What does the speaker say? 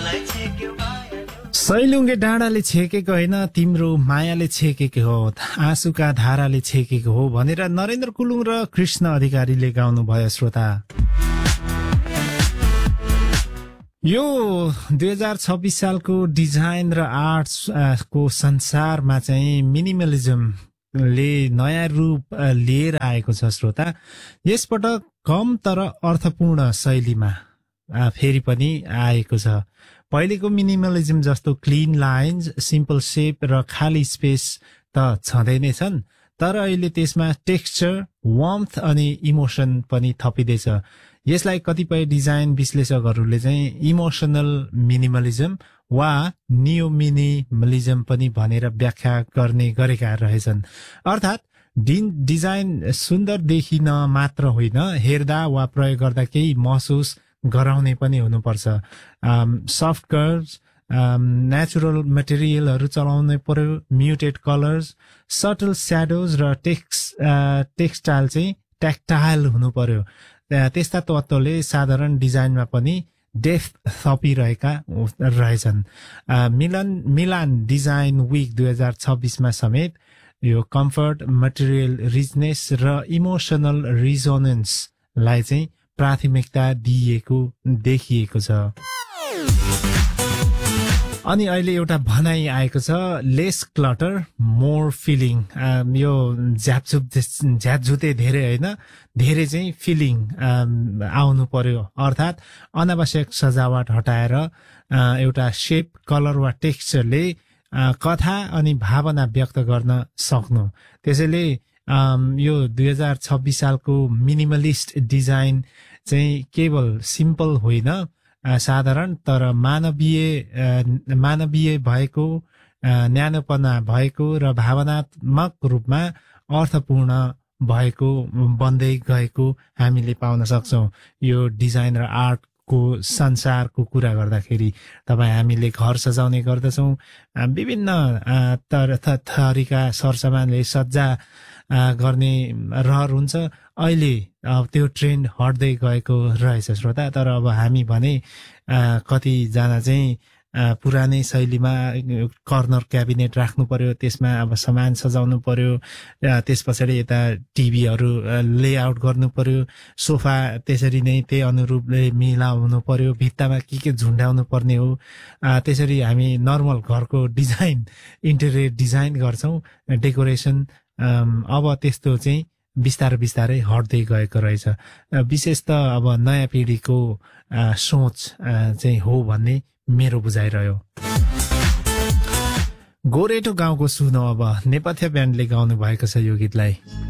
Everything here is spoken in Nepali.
सैलुङ्गे डाँडाले छेकेको होइन तिम्रो मायाले छेकेको हो आँसुका धाराले छेकेको हो भनेर नरेन्द्र कुलुङ र कृष्ण अधिकारीले गाउनु भयो श्रोता। यो 2026 सालको डिजाइन र आर्ट्स को संसारमा चाहिँ मिनिमलिजमले नयाँ रूप लिएर आएको छ श्रोता। यसपटक कम तर अर्थपूर्ण शैलीमा फेरि पनि आएको छ। पहिलेको मिनिमलिजम जस्तो क्लिन लाइन्स, सिम्पल सेप र खाली स्पेस त छँदै नै छन्, तर अहिले त्यसमा टेक्सचर, वार्मथ अनि इमोसन पनि थपिँदैछ। यसलाई कतिपय डिजाइन विश्लेषकहरूले चाहिँ इमोसनल मिनिमलिजम वा नियो मिनिमलिजम पनि भनेर व्याख्या गर्ने गरेका रहेछन्। अर्थात् डिजाइन सुन्दर देखिन मात्र होइन, हेर्दा वा प्रयोग गर्दा केही महसुस गराउने पनि हुनुपर्छ। सफ्ट कर्व्स, नेचुरल मटेरियलहरू चलाउनु पर्यो, म्युटेड कलर्स, सटल स्याडोज र टेक्सटाइल चाहिँ ट्याक्टाइल हुनु पर्यो। त्यस्ता तत्त्वले साधारण डिजाइनमा पनि डेप्थ थपिरहेका रहेछन्। मिलान डिजाइन विक 2026 मा समेत यो कम्फर्ट, मटेरियल रिचनेस र इमोसनल रिजोनेन्सलाई चाहिँ प्राथमिकता दिएको देखिएको छ। अनि अहिले एउटा भनाइ आएको छ, लेस क्लटर मोर फिलिङ। यो झ्यापझुते धेरै होइन, धेरै चाहिँ फिलिङ आउनु पर्यो। अर्थात् अनावश्यक सजावट हटाएर एउटा शेप, कलर वा टेक्सचरले कथा अनि भावना व्यक्त गर्न सक्नु। त्यसैले यो 2026 सालको मिनिमलिस्ट डिजाइन चाहिँ केवल सिम्पल होइन, साधारण तर मानवीय भएको, न्यानोपना भएको र भावनात्मक रूपमा अर्थपूर्ण भएको बन्दै गएको हामीले पाउन सक्छौँ। यो डिजाइन र आर्टको संसारको कुरा गर्दाखेरि हामीले घर सजाउने गर्दछौँ, विभिन्न थरीका सरसामानले सज्जा गर्ने रहर हुन्छ। अहिले त्यो ट्रेन्ड हट्दै गएको रहेछ श्रोता। तर अब हामी भने कतिजना चाहिँ पुरानै शैलीमा कर्नर क्याबिनेट राख्नु पर्यो, त्यसमा अब सामान सजाउनु पर्यो, त्यस पछाडि यता टिभीहरू लेआउट गर्नु पर्यो, सोफा त्यसरी नै त्यही अनुरूपले मिलाउनु पर्यो, भित्तामा के झुन्डाउनु पर्ने हो। त्यसरी हामी नर्मल घरको डिजाइन, इन्टेरियर डिजाइन गर्छौँ, डेकोरेसन। अब त्यस्तो चाहिँ बिस्तारै हट्दै गएको रहेछ। विशेष त अब नयाँ पिँढीको सोच चाहिँ हो भन्ने मेरो बुझाइरह्यो। गोरेटो गाउँको सुनौ अब, नेपथ्य ब्यान्डले गाउनु भएको छ यो गीतलाई।